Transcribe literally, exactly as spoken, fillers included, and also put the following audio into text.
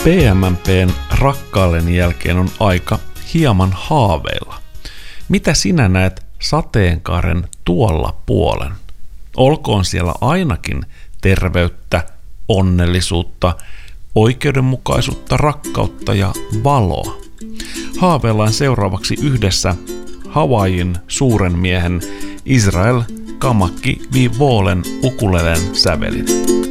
P M M P:n Rakkaillen jälkeen on aika hieman haaveilla. Mitä sinä näet sateenkaaren tuolla puolen? Olkoon siellä ainakin terveyttä, onnellisuutta, oikeudenmukaisuutta, rakkautta ja valoa. Haaveillaan seuraavaksi yhdessä Havaijin suuren miehen Israel Kamakki Vivolen ukulelen sävelin.